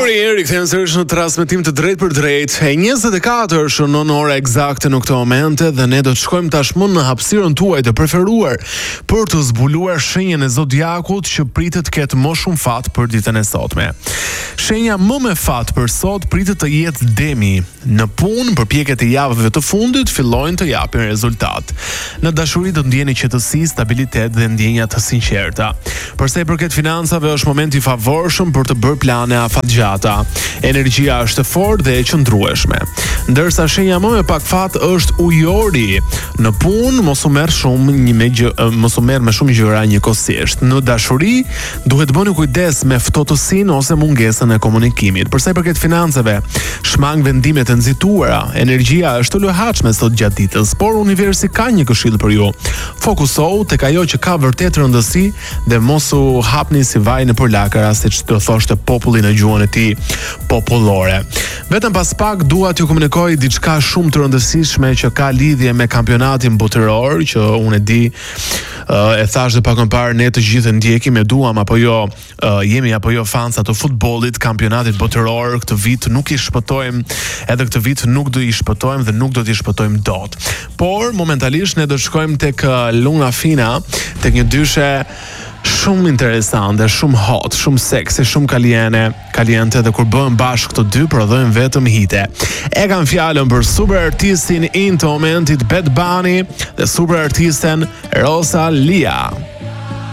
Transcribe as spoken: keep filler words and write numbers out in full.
Mirëmbrëmje, rikthehemi sërish në transmetim të drejtë për drejtë. E njëzet e katër shënon ora eksakte në këtë moment dhe ne do të shkojmë tashmë në hapësirën tuaj të preferuar për të zbuluar shenjën e zodiakut që pritet të ketë më shumë fat për ditën e sotme. Shenja më me fat për sot pritet të jetë Demi. Në punë, përpjekjet e javëve të fundit fillojnë të japin rezultat. Në dashuri do të ndjeni qetësi, stabilitet dhe ndjenja të sinqerta. Për sa i përket financave, është momenti i favorshëm për të bërë plane afatgjata. Energjia është e fortë dhe e qëndrueshme. Ndërsa shenja më me pak fat është ujori. Në punë mos u merr shumë një me gjë, mos u merr me shumë gjëra njëkohësisht. Në dashuri duhet bëni kujdes me ftohtësinë ose mungesën e komunikimit. Për sa i përket financave, shmang vendime të nxituara. Energjia është e lohatshme sot gjatë ditës, por universi ka një këshill për ju. Fokusohu tek ajo që ka vërtet rëndësi dhe mos u hapni si vaj nëpër lakëra, siç do thoshte populli në gjuhën e tij popullore. Vetëm pas pak dua t'ju komunikoj diçka shumë të rëndësishme që ka lidhje me kampionatin botëror, që unë e di, uh, e thash dhe pak më parë, ne të gjithë ndjekim, e duam apo jo, uh, jemi apo jo fansa të futbollit, kampionatit botëror. Këtë vit nuk i shpëtojmë, edhe këtë vit nuk do i shpëtojmë dhe nuk do t'i shpëtojmë dot. Por momentalisht ne do të shkojmë tek uh, Luna Fina, tek një dyshe shumë interesante, shumë hot, shumë seksi, shumë kaliene, kaliente, dhe kur bëhen bashkë këto dy prodhojnë vetëm hite. E kam fjalën për super artistin in të momentit Bad Bunny dhe super artisten Rosalia.